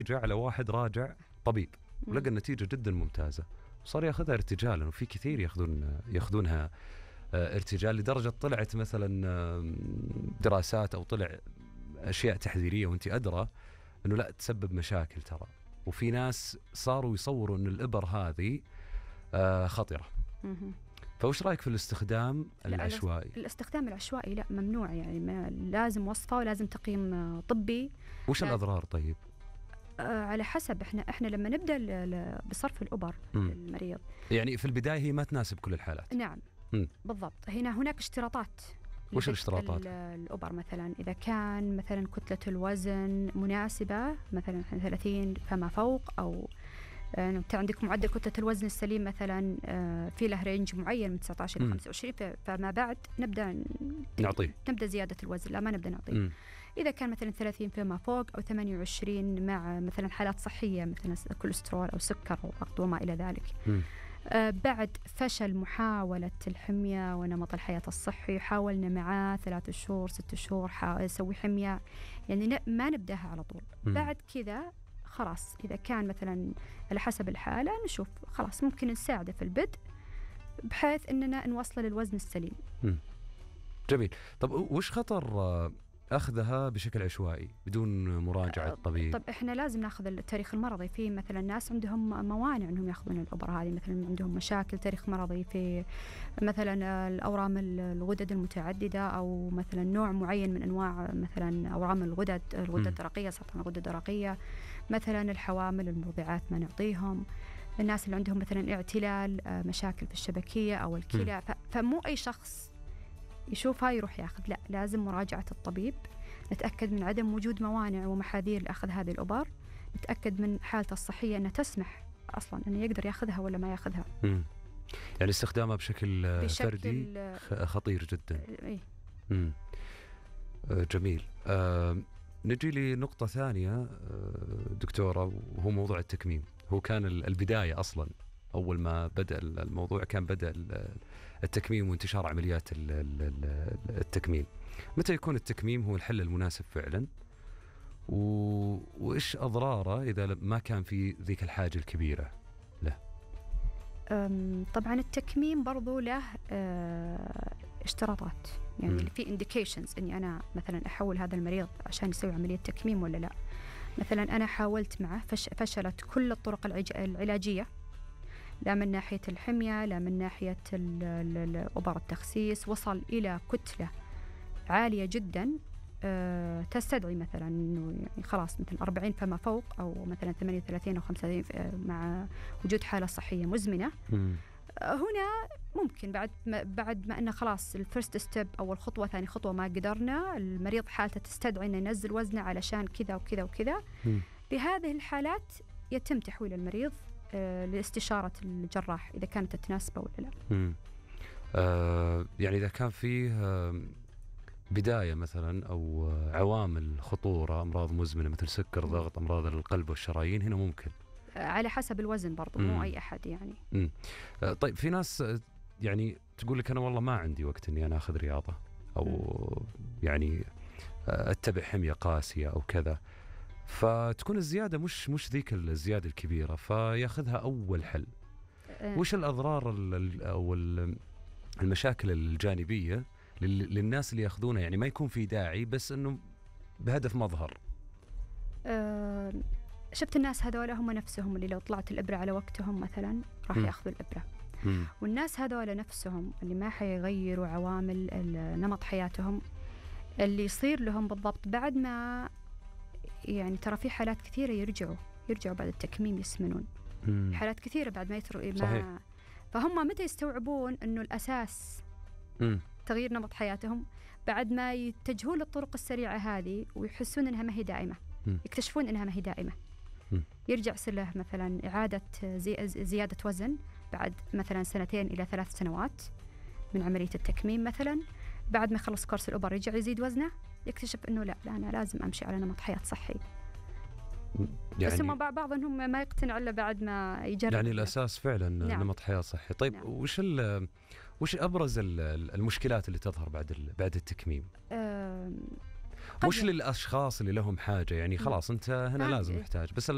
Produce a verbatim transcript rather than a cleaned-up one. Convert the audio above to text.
جاء على واحد راجع طبيب ولقى النتيجة جدا ممتازة، صار ياخذها ارتجالا، وفي كثير ياخذون ياخذونها ارتجال، لدرجة طلعت مثلا دراسات أو طلع أشياء تحذيرية وأنت أدرى أنه لا تسبب مشاكل ترى. وفي ناس صاروا يصوروا أن الإبر هذه خطرة. فوش رأيك في الاستخدام العشوائي؟ الاستخدام العشوائي لا، ممنوع، يعني ما لازم وصفة ولازم تقييم طبي. وش الأضرار طيب؟ آه على حسب. احنا احنا لما نبدا بصرف الابر للمريض، يعني في البدايه هي ما تناسب كل الحالات. نعم م. بالضبط. هنا هناك اشتراطات. وش الاشتراطات؟ الابر مثلا اذا كان مثلا كتله الوزن مناسبه، مثلا ثلاثين فما فوق، او انت عندك معدل كتله الوزن السليم مثلا في له رينج معين من تسعة عشر إلى خمسة وعشرين، فما بعد نبدا نعطيه نبدا زياده الوزن، لا ما نبدا نعطيه. م. إذا كان مثلا ثلاثين فيما فوق أو ثمانية وعشرين مع مثلا حالات صحية مثلا كوليسترول أو سكر أو ضغط وما إلى ذلك. آه بعد فشل محاولة الحمية ونمط الحياة الصحي، حاولنا معاه ثلاثة شهور ست شهور يسوي حمية، يعني ما نبدأها على طول. م. بعد كذا خلاص إذا كان مثلا على حسب الحالة نشوف خلاص ممكن نساعده في البدء بحيث أننا نوصل للوزن السليم. م. جميل. طب وش خطر أخذها بشكل عشوائي بدون مراجعة طبيب؟ طب إحنا لازم نأخذ التاريخ المرضي. في مثلا ناس عندهم موانع أنهم يأخذون الإبر هذه، مثلا عندهم مشاكل تاريخ مرضي في مثلا الأورام الغدد المتعددة، أو مثلا نوع معين من أنواع مثلا أورام الغدد الغدة الدرقية، سرطان الغدة الدرقية، مثلا الحوامل المرضعات ما نعطيهم، الناس اللي عندهم مثلا اعتلال مشاكل في الشبكية أو الكلى. فمو أي شخص يشوفها يروح ياخذ، لا لازم مراجعة الطبيب، نتأكد من عدم وجود موانع ومحاذير لأخذ هذه الإبر، نتأكد من حالته الصحية أنها تسمح أصلا أنه يقدر ياخذها ولا ما ياخذها. مم. يعني استخدامها بشكل, بشكل فردي خطير جدا. إيه؟ مم. آه جميل. آه نجي لنقطة ثانية آه دكتورة، وهو موضوع التكميم. هو كان البداية أصلا أول ما بدأ الموضوع كان بدأ التكميم وانتشار عمليات التكميم. متى يكون التكميم هو الحل المناسب فعلا، وإيش أضراره إذا ما كان في ذيك الحاجة الكبيرة له؟ طبعا التكميم برضو له اشتراطات، يعني م. في indications أني أنا مثلا أحول هذا المريض عشان يسوي عملية تكميم ولا لا. مثلا أنا حاولت معه فشلت كل الطرق العلاجية، لا من ناحية الحمية لا من ناحية الأبر التخسيس، وصل إلى كتلة عالية جدا أه تستدعي مثلا إنه يعني خلاص مثل أربعين فما فوق، أو مثلا ثمانية وثلاثين أو خمسة وثلاثين مع وجود حالة صحية مزمنة. م. هنا ممكن بعد ما بعد ما أنه خلاص الفيرست ستيب أو الخطوة ثاني خطوة ما قدرنا، المريض حالته تستدعي إنه ينزل وزنه علشان كذا وكذا وكذا. بهذه الحالات يتم تحويل المريض لاستشارة الجراح إذا كانت تناسبه ولا لا. مم. آه يعني إذا كان فيه آه بداية مثلا أو عوامل خطورة، أمراض مزمنة مثل سكر، مم. ضغط، أمراض القلب والشرايين، هنا ممكن آه على حسب الوزن برضو. مم. مو أي أحد يعني. آه طيب في ناس يعني تقول لك أنا والله ما عندي وقت إني أنا أخذ رياضة، أو مم. يعني أتبع حمية قاسية أو كذا، فتكون الزيادة مش مش ذيك الزيادة الكبيرة، فياخذها أول حل. أه. وش الأضرار أو المشاكل الجانبية للناس اللي ياخذونها، يعني ما يكون في داعي بس إنه بهدف مظهر؟ أه شفت الناس هذول هم نفسهم اللي لو طلعت الإبرة على وقتهم مثلا راح م. ياخذوا الإبرة. م. والناس هذول نفسهم اللي ما حيغيروا عوامل نمط حياتهم، اللي يصير لهم بالضبط بعد ما يعني ترى في حالات كثيرة يرجعوا يرجعوا بعد التكميم يسمنون. مم. حالات كثيرة بعد ما يتر... ما فهم متى يستوعبون إنه الأساس مم. تغيير نمط حياتهم؟ بعد ما يتجهون للطرق السريعة هذه ويحسون إنها ما هي دائمة. مم. يكتشفون إنها ما هي دائمة. مم. يرجع يصير له مثلا إعادة زي... زيادة وزن بعد مثلا سنتين إلى ثلاث سنوات من عملية التكميم مثلا. بعد ما يخلص كورس الأوبر يرجع يزيد وزنه، يكتشف إنه لا, لا أنا لازم أمشي على نمط حياة صحي. يعني بس هم بعضهم ما يقتنع إلا بعد ما يجرب. يعني الأساس فعلا نعم. نمط حياة صحي. طيب نعم. وش وش أبرز المشكلات اللي تظهر بعد بعد التكميم؟ أه وش للأشخاص اللي لهم حاجة، يعني خلاص أنت هنا لازم محتاج، بس